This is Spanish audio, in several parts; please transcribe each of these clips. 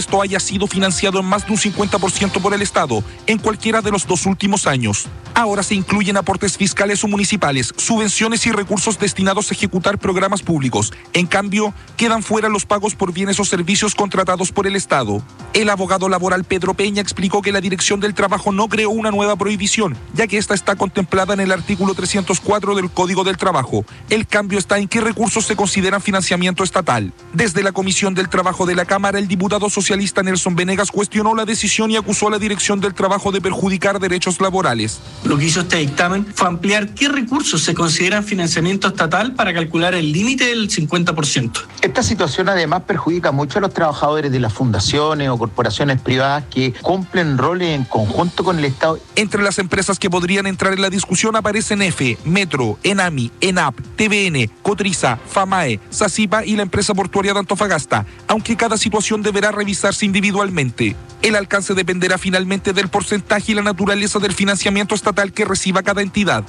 esto haya sido financiado en más de un 50% por el Estado en cualquiera de los 2 últimos años. Ahora se incluyen aportes fiscales o municipales, subvenciones y recursos destinados a ejecutar programas públicos. En cambio, quedan fuera los pagos por bienes o servicios contratados por el Estado. El abogado laboral Pedro Peña explicó que la Dirección del Trabajo no creó una nueva prohibición, ya que esta está contemplada en el artículo 304 del Código del Trabajo. El cambio está en qué recursos se consideran financiamiento estatal. Desde la Comisión del Trabajo de la Cámara, el diputado socialista Nelson Venegas cuestionó la decisión y acusó a la Dirección del Trabajo de perjudicar derechos laborales. Lo que hizo este dictamen fue ampliar qué recursos se consideran financiamiento estatal para calcular el límite del 50%. Esta situación además perjudica mucho a los trabajadores de las fundaciones o corporaciones privadas que cumplen roles en conjunto con el Estado. Entre las empresas que podrían entrar en la discusión aparecen EFE, Metro, Enami, ENAP, TVN, Cotriza, FAMAE, SACIPA y la empresa portuaria de Antofagasta, aunque cada situación deberá revisarse individualmente. El alcance dependerá finalmente del porcentaje y la naturaleza del financiamiento estatal que reciba cada entidad.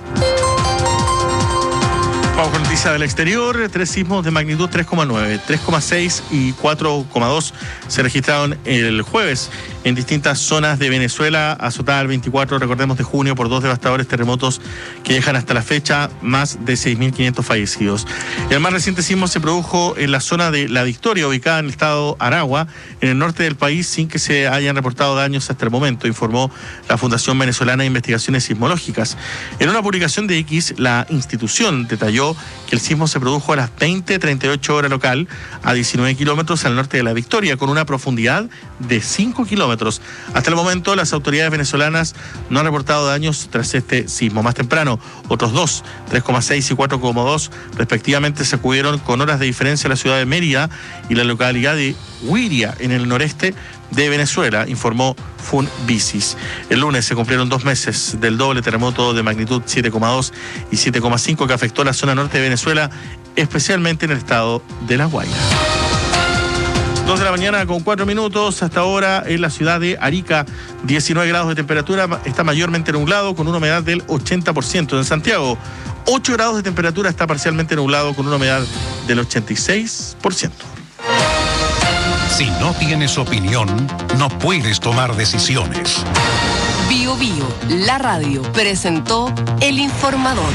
Vamos con noticias del exterior. 3 sismos de magnitud 3,9, 3,6 y 4,2 se registraron el jueves en distintas zonas de Venezuela, azotada el 24, recordemos, de junio por 2 devastadores terremotos que dejan hasta la fecha más de 6.500 fallecidos. El más reciente sismo se produjo en la zona de La Victoria, ubicada en el estado Aragua, en el norte del país, sin que se hayan reportado daños hasta el momento, informó la Fundación Venezolana de Investigaciones Sismológicas. En una publicación de X, la institución detalló que el sismo se produjo a las 20:38 hora local, a 19 kilómetros al norte de La Victoria, con una profundidad de 5 kilómetros. Hasta el momento, las autoridades venezolanas no han reportado daños tras este sismo. Más temprano, otros 2, 3,6 y 4,2, respectivamente, sacudieron con horas de diferencia la ciudad de Mérida y la localidad de Huiria, en el noreste de Venezuela, informó Funvisis. El lunes se cumplieron 2 meses del doble terremoto de magnitud 7,2 y 7,5 que afectó la zona norte de Venezuela, especialmente en el estado de La Guaira. 2 de la mañana con 4 minutos. Hasta ahora en la ciudad de Arica, 19 grados de temperatura, está mayormente nublado con una humedad del 80%. En Santiago, 8 grados de temperatura, está parcialmente nublado con una humedad del 86%. Si no tienes opinión, no puedes tomar decisiones. Bio Bio, la radio, presentó El Informador.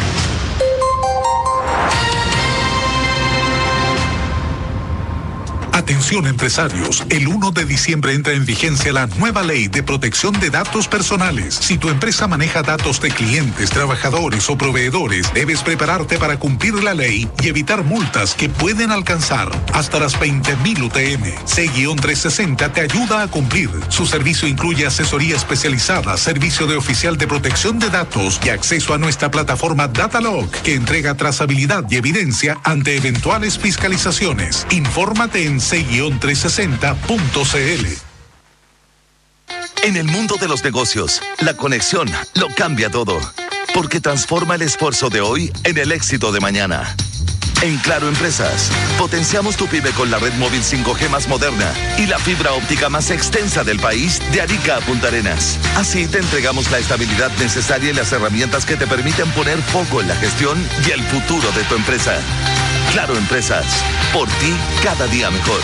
Atención empresarios, el 1 de diciembre entra en vigencia la nueva ley de protección de datos personales. Si tu empresa maneja datos de clientes, trabajadores o proveedores, debes prepararte para cumplir la ley y evitar multas que pueden alcanzar hasta las 20.000 UTM. C-360 te ayuda a cumplir. Su servicio incluye asesoría especializada, servicio de oficial de protección de datos y acceso a nuestra plataforma Datalog, que entrega trazabilidad y evidencia ante eventuales fiscalizaciones. Infórmate en c-360.cl. En el mundo de los negocios, la conexión lo cambia todo, porque transforma el esfuerzo de hoy en el éxito de mañana. En Claro Empresas, potenciamos tu pyme con la red móvil 5G más moderna y la fibra óptica más extensa del país, de Arica a Punta Arenas. Así te entregamos la estabilidad necesaria y las herramientas que te permiten poner foco en la gestión y el futuro de tu empresa. Claro Empresas, por ti cada día mejor.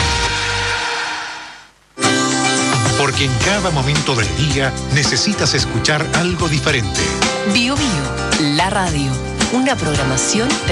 Porque en cada momento del día necesitas escuchar algo diferente. Bio Bio, la radio, una programación